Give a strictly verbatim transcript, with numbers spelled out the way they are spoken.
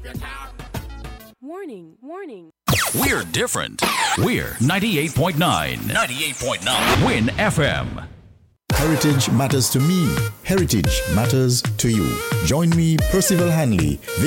Warning, warning. We're different. We're ninety-eight point nine. ninety-eight point nine. Win F M. Heritage matters to me. Heritage matters to you. Join me, Percival Hanley.